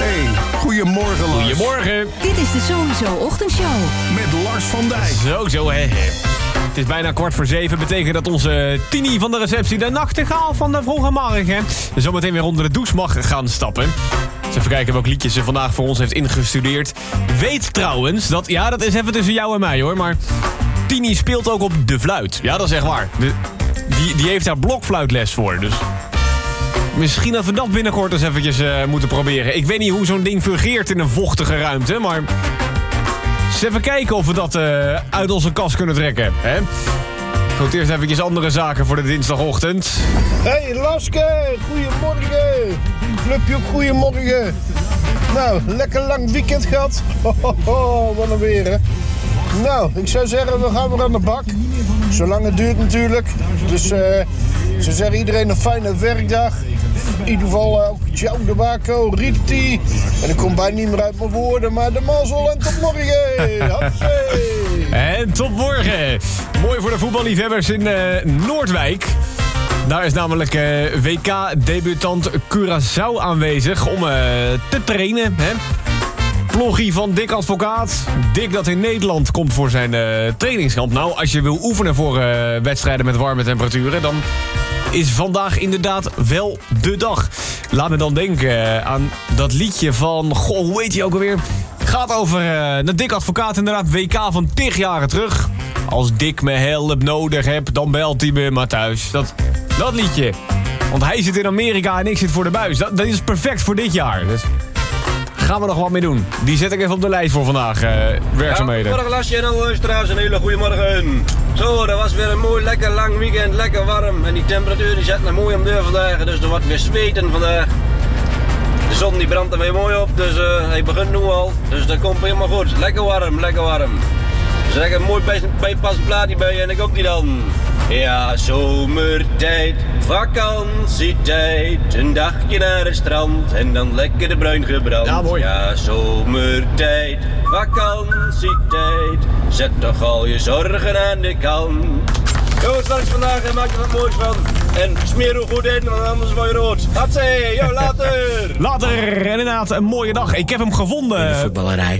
Goedemorgen, Lars. Goedemorgen. Dit is de Sowieso Ochtendshow. Met Lars van Dijk. Zo, hè. Het is bijna 6:45. Betekent dat onze Tini van de receptie, de nachtegaal van de vroege morgen, zometeen weer onder de douche mag gaan stappen. Dus even kijken welk liedje ze vandaag voor ons heeft ingestudeerd. Weet trouwens, dat is even tussen jou en mij hoor, maar Tini speelt ook op de fluit. Ja, dat is echt waar. Die heeft daar blokfluitles voor, dus misschien dat we dat binnenkort eens eventjes moeten proberen. Ik weet niet hoe zo'n ding fungeert in een vochtige ruimte, maar eens even kijken of we dat uit onze kast kunnen trekken. Hè? Goed, eerst eventjes andere zaken voor de dinsdagochtend. Hey Laske, goedemorgen. Clubje ook goedemorgen. Nou, lekker lang weekend gehad. Wat een weer, hè. Nou, ik zou zeggen, we gaan weer aan de bak. Zolang het duurt natuurlijk. Dus ik zou zeggen, iedereen een fijne werkdag. In ieder geval ook Joe de Baco, Riti. En ik kom bijna niet meer uit mijn woorden, maar de mazzel en tot morgen. Hatsé. En tot morgen. Mooi voor de voetballiefhebbers in Noordwijk. Daar is namelijk WK-debutant Curaçao aanwezig om te trainen. Hè? Ploggie van Dick Advocaat. Dick dat in Nederland komt voor zijn trainingskamp. Nou, als je wil oefenen voor wedstrijden met warme temperaturen, dan is vandaag inderdaad wel de dag. Laat me dan denken aan dat liedje van, hoe heet hij ook alweer? Gaat over de Dick Advocaat, inderdaad, WK van 10 jaren terug. Als Dick me hulp nodig heb, dan belt hij me maar thuis. Dat liedje. Want hij zit in Amerika en ik zit voor de buis. Dat is perfect voor dit jaar. Dus gaan we nog wat mee doen. Die zet ik even op de lijst voor vandaag, werkzaamheden. Goedemorgen Lasje en alle luisteraars, een hele goede morgen. Zo, dat was weer een mooi, lekker lang weekend, lekker warm. En die temperatuur die zet nog mooi om deur vandaag, dus er wordt weer zweten vandaag. De zon die brandt er weer mooi op, dus hij begint nu al. Dus dat komt helemaal goed. Lekker warm, lekker warm. Dus lekker mooi bijpassend plaatje bij en ik ook die dan. Ja, zomertijd, vakantietijd, een dagje naar het strand en dan lekker de bruin gebrand. Ja, mooi. Ja, zomertijd, vakantietijd, zet toch al je zorgen aan de kant. Jo, straks vandaag en maak er wat moois van. En smeer hoe goed in, want anders word je rood. Hatsé, jo, later! Later, en inderdaad, een mooie dag. Ik heb hem gevonden. In de voetballerij.